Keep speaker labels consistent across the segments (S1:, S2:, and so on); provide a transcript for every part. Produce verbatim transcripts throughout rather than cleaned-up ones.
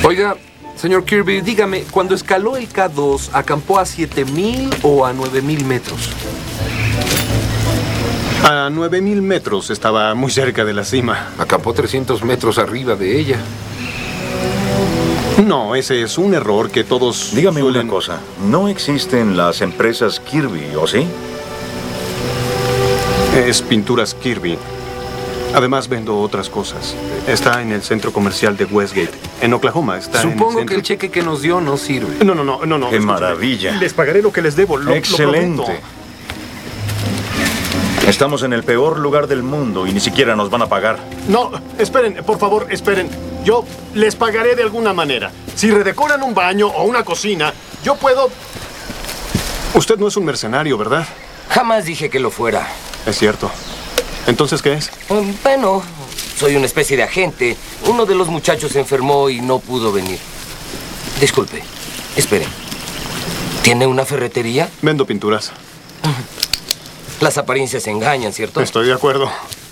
S1: Oiga, señor Kirby, dígame, cuando escaló el K dos, ¿acampó a siete mil o a nueve mil metros?
S2: A nueve mil metros, estaba muy cerca de la cima.
S1: Acampó trescientos metros arriba de ella.
S2: No, ese es un error que todos
S3: Dígame
S2: suelen...
S3: una cosa. ¿No existen las empresas Kirby, o sí?
S2: Es Pinturas Kirby. Además, vendo otras cosas. Está en el centro comercial de Westgate, en Oklahoma. Está en el
S1: Supongo
S2: centro...
S1: que el cheque que nos dio no sirve.
S2: No, no, no, no, no.
S3: ¡Qué
S2: escúchame.
S3: maravilla!
S2: Les pagaré lo que les debo, lo,
S3: ¡Excelente!
S2: lo prometo.
S3: Estamos en el peor lugar del mundo y ni siquiera nos van a pagar.
S4: No, esperen, por favor, esperen. Yo les pagaré de alguna manera. Si redecoran un baño o una cocina, yo puedo...
S2: Usted no es un mercenario, ¿verdad?
S5: Jamás dije que lo fuera.
S2: Es cierto. ¿Entonces qué es?
S5: Um, Bueno, soy una especie de agente. Uno de los muchachos se enfermó y no pudo venir. Disculpe, espere. ¿Tiene una ferretería?
S2: Vendo pinturas.
S5: Las apariencias engañan, ¿cierto?
S2: Estoy de acuerdo.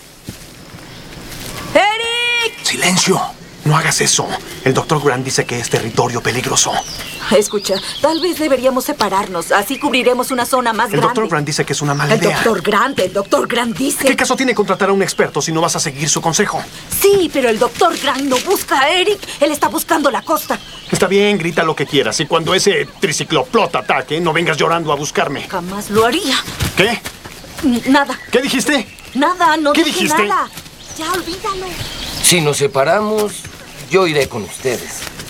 S6: ¡Eric!
S4: ¡Silencio! No hagas eso. El doctor Grant dice que es territorio peligroso.
S6: Escucha, tal vez deberíamos separarnos. Así cubriremos una zona más
S4: El
S6: grande.
S4: doctor Grant dice que es una mala
S6: El
S4: idea.
S6: doctor Grant, el doctor Grant dice...
S4: ¿Qué caso tiene contratar a un experto si no vas a seguir su consejo?
S6: Sí, pero el doctor Grant no busca a Eric. Él está buscando la costa.
S4: Está bien, grita lo que quieras. Y cuando ese tricicloplot ataque, no vengas llorando a buscarme.
S6: Jamás lo haría.
S4: ¿Qué?
S6: N- Nada,
S4: ¿Qué dijiste?
S6: nada, no
S4: ¿Qué
S6: dije
S4: dijiste?
S6: nada. Ya olvídalo.
S5: Si nos separamos, yo iré con ustedes.